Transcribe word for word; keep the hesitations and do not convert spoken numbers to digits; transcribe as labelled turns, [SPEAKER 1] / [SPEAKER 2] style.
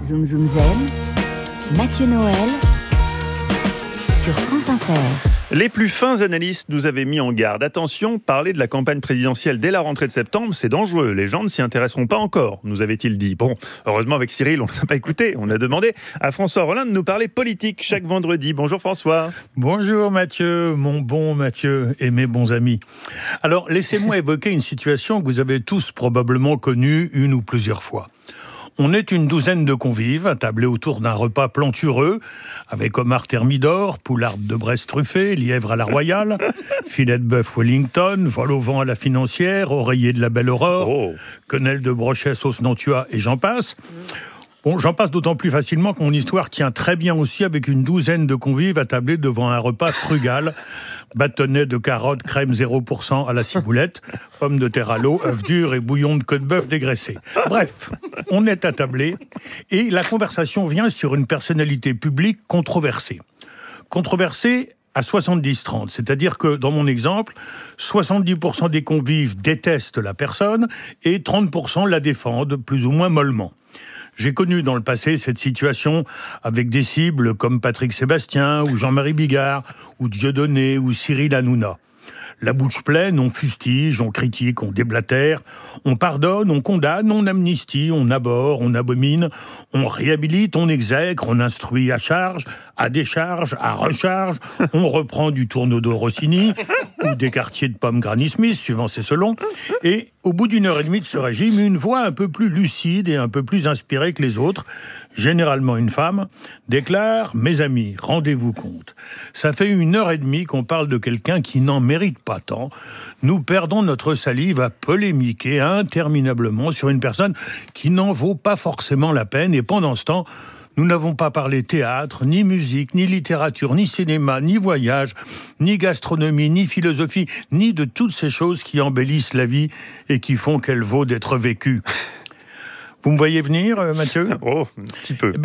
[SPEAKER 1] Zoom Zoom Zen, Mathieu Noël sur France Inter.
[SPEAKER 2] Les plus fins analystes nous avaient mis en garde. Attention, parler de la campagne présidentielle dès la rentrée de septembre, c'est dangereux. Les gens ne s'y intéresseront pas encore, nous avait-il dit. Bon, heureusement avec Cyril, on ne l'a pas écouté. On a demandé à François Rollin de nous parler politique chaque vendredi. Bonjour François.
[SPEAKER 3] Bonjour Mathieu, mon bon Mathieu et mes bons amis. Alors, laissez-moi évoquer une situation que vous avez tous probablement connue une ou plusieurs fois. On est une douzaine de convives, attablés autour d'un repas plantureux, avec homard thermidor, poularde de Brest truffée, lièvre à la royale, filet de bœuf Wellington, vol au vent à la financière, oreiller de la belle aurore, oh. quenelle de brochet sauce Nantua et j'en passe. Bon, j'en passe d'autant plus facilement que mon histoire tient très bien aussi avec une douzaine de convives attablés devant un repas frugal, bâtonnet de carottes, crème zéro pour cent à la ciboulette, pommes de terre à l'eau, œufs durs et bouillon de queue de bœuf dégraissé. Bref, on est attablé et la conversation vient sur une personnalité publique controversée. Controversée à soixante-dix trente, c'est-à-dire que, dans mon exemple, soixante-dix pour cent des convives détestent la personne et trente pour cent la défendent, plus ou moins mollement. J'ai connu dans le passé cette situation avec des cibles comme Patrick Sébastien ou Jean-Marie Bigard ou Dieudonné ou Cyril Hanouna. La bouche pleine, on fustige, on critique, on déblatère, on pardonne, on condamne, on amnistie, on abhorre, on abomine, on réhabilite, on exècre, on instruit à charge, à décharge, à recharge, on reprend du tourneau de Rossini ou des quartiers de pommes Granny Smith, suivant ses selons, et au bout d'une heure et demie de ce régime, une voix un peu plus lucide et un peu plus inspirée que les autres, généralement une femme, déclare « Mes amis, rendez-vous compte, ça fait une heure et demie qu'on parle de quelqu'un qui n'en mérite pas tant. Nous perdons notre salive à polémiquer interminablement sur une personne qui n'en vaut pas forcément la peine et pendant ce temps, nous n'avons pas parlé théâtre, ni musique, ni littérature, ni cinéma, ni voyage, ni gastronomie, ni philosophie, ni de toutes ces choses qui embellissent la vie et qui font qu'elle vaut d'être vécue. » Vous me voyez venir, Mathieu ?
[SPEAKER 2] Oh, un petit peu.